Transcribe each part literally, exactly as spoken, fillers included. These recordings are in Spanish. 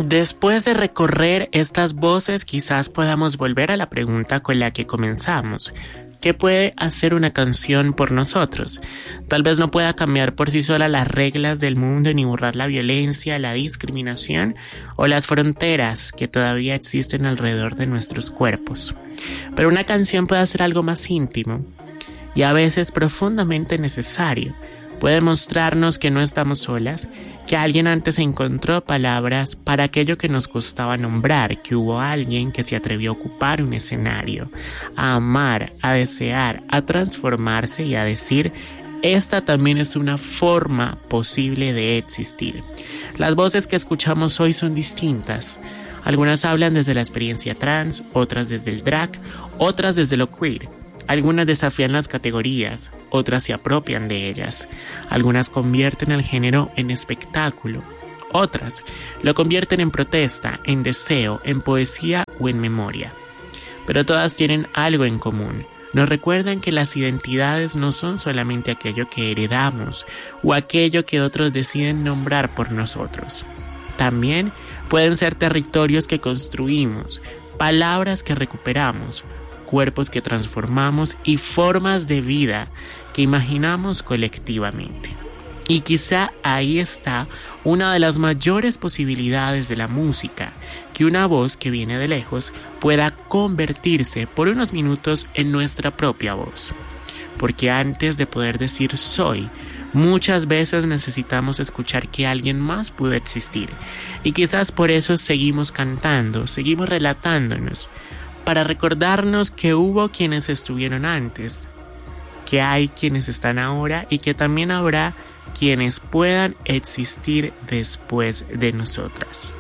Después de recorrer estas voces, quizás podamos volver a la pregunta con la que comenzamos. ¿Qué puede hacer una canción por nosotros? Tal vez no pueda cambiar por sí sola las reglas del mundo ni borrar la violencia, la discriminación o las fronteras que todavía existen alrededor de nuestros cuerpos. Pero una canción puede hacer algo más íntimo y a veces profundamente necesario. Puede mostrarnos que no estamos solas, que alguien antes encontró palabras para aquello que nos costaba nombrar, que hubo alguien que se atrevió a ocupar un escenario, a amar, a desear, a transformarse y a decir: esta también es una forma posible de existir. Las voces que escuchamos hoy son distintas. Algunas hablan desde la experiencia trans, otras desde el drag, otras desde lo queer. Algunas desafían las categorías, otras se apropian de ellas. Algunas convierten al género en espectáculo, otras lo convierten en protesta, en deseo, en poesía o en memoria. Pero todas tienen algo en común. Nos recuerdan que las identidades no son solamente aquello que heredamos o aquello que otros deciden nombrar por nosotros. También pueden ser territorios que construimos, palabras que recuperamos, cuerpos que transformamos y formas de vida que imaginamos colectivamente. Y quizá ahí está una de las mayores posibilidades de la música, que una voz que viene de lejos pueda convertirse por unos minutos en nuestra propia voz. Porque antes de poder decir soy, muchas veces necesitamos escuchar que alguien más pudo existir. Y quizás por eso seguimos cantando, seguimos relatándonos, para recordarnos que hubo quienes estuvieron antes, que hay quienes están ahora y que también habrá quienes puedan existir después de nosotras.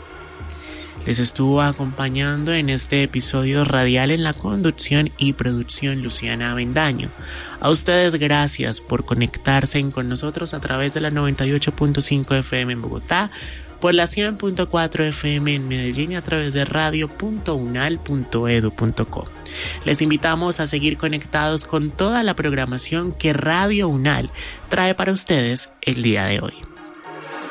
Les estuvo acompañando en este episodio radial en la conducción y producción Luciana Avendaño. A ustedes gracias por conectarse con nosotros a través de la noventa y ocho punto cinco F M en Bogotá, por la cien punto cuatro F M en Medellín y a través de radio punto unal punto edu punto co. Les invitamos a seguir conectados con toda la programación que Radio Unal trae para ustedes el día de hoy.